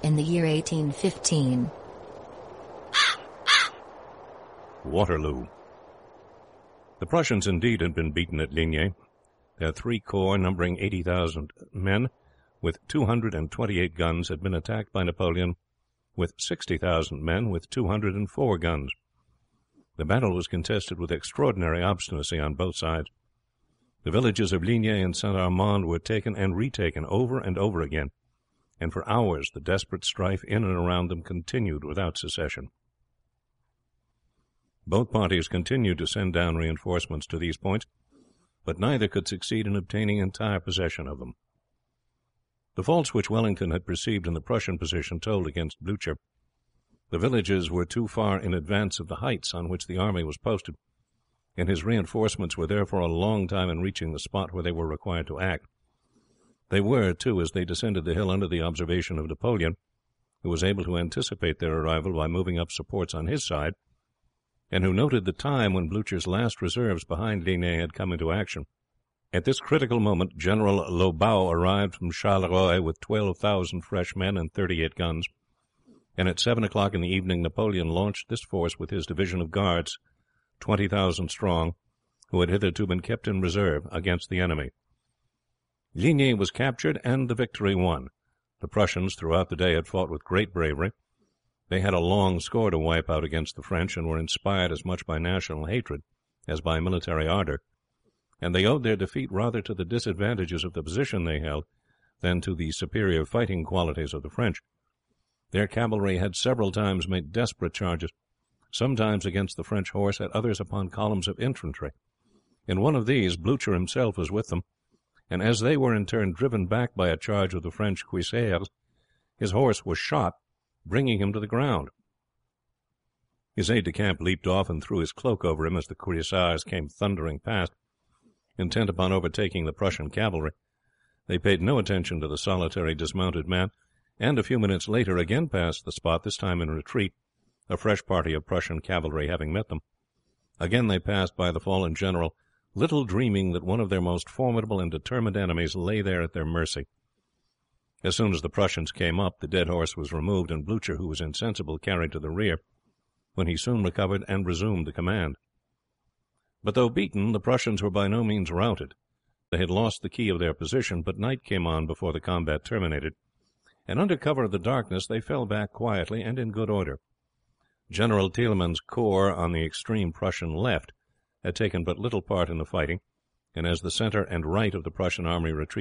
in the year 1815. Waterloo. The Prussians indeed had been beaten at Ligny. Their 3 corps, numbering 80,000 men, with 228 guns, had been attacked by Napoleon with 60,000 men, with 204 guns. The battle was contested with extraordinary obstinacy on both sides. The villages of Ligny and Saint-Armand were taken and retaken over and over again, and for hours the desperate strife in and around them continued without cessation. Both parties continued to send down reinforcements to these points, but neither could succeed in obtaining entire possession of them. The faults which Wellington had perceived in the Prussian position told against Blucher. The villages were too far in advance of the heights on which the army was posted, and his reinforcements were therefore a long time in reaching the spot where they were required to act. They were, too, as they descended the hill under the observation of Napoleon, who was able to anticipate their arrival by moving up supports on his side, and who noted the time when Blucher's last reserves behind Ligny had come into action. At this critical moment General Lobau arrived from Charleroi with 12,000 fresh men and 38 guns, and at 7 o'clock in the evening Napoleon launched this force with his division of guards, 20,000 strong, who had hitherto been kept in reserve against the enemy. Ligny was captured and the victory won. The Prussians throughout the day had fought with great bravery. They had a long score to wipe out against the French, and were inspired as much by national hatred as by military ardor, and they owed their defeat rather to the disadvantages of the position they held than to the superior fighting qualities of the French. Their cavalry had several times made desperate charges, sometimes against the French horse, at others upon columns of infantry. In one of these Blucher himself was with them, and as they were in turn driven back by a charge of the French cuirassiers, his horse was shot, bringing him to the ground. His aide-de-camp leaped off and threw his cloak over him as the cuirassiers came thundering past, intent upon overtaking the Prussian cavalry. They paid no attention to the solitary dismounted man, and a few minutes later again passed the spot, this time in retreat, a fresh party of Prussian cavalry having met them. Again they passed by the fallen general, little dreaming that one of their most formidable and determined enemies lay there at their mercy. As soon as the Prussians came up, the dead horse was removed, and Blucher, who was insensible, carried to the rear, when he soon recovered and resumed the command. But though beaten, the Prussians were by no means routed. They had lost the key of their position, but night came on before the combat terminated, and under cover of the darkness they fell back quietly and in good order. General Thielmann's corps on the extreme Prussian left had taken but little part in the fighting, and as the centre and right of the Prussian army retreated,